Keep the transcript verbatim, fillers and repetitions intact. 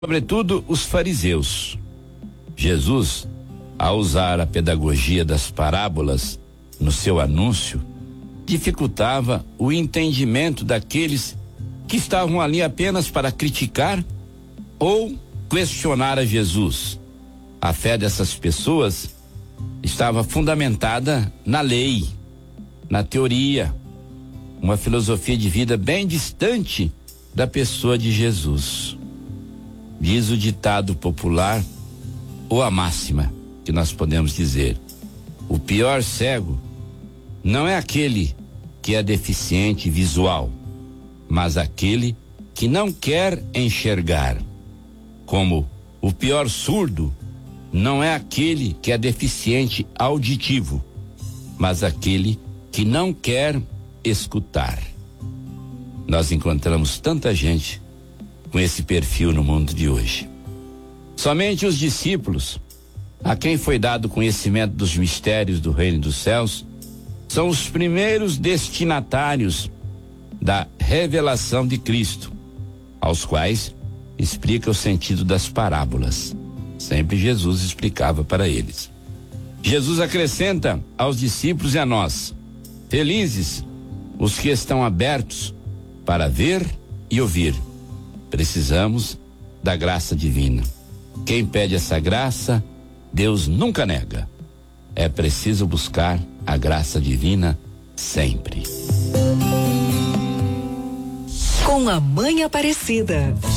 sobretudo os fariseus. Jesus, ao usar a pedagogia das parábolas no seu anúncio, dificultava o entendimento daqueles que estavam ali apenas para criticar ou questionar a Jesus. A fé dessas pessoas estava fundamentada na lei, na teoria, uma filosofia de vida bem distante da pessoa de Jesus. Diz o ditado popular, ou a máxima, que nós podemos dizer: o pior cego não é aquele que é deficiente visual, mas aquele que não quer enxergar. Como o pior surdo não é aquele que é deficiente auditivo, mas aquele que não quer escutar. Nós encontramos tanta gente com esse perfil no mundo de hoje. Somente os discípulos, a quem foi dado conhecimento dos mistérios do reino dos céus, são os primeiros destinatários da revelação de Cristo, aos quais explica o sentido das parábolas. Sempre Jesus explicava para eles. Jesus acrescenta aos discípulos e a nós: felizes os que estão abertos para ver e ouvir. Precisamos da graça divina. Quem pede essa graça, Deus nunca nega. É preciso buscar a graça divina sempre. Com a Mãe Aparecida.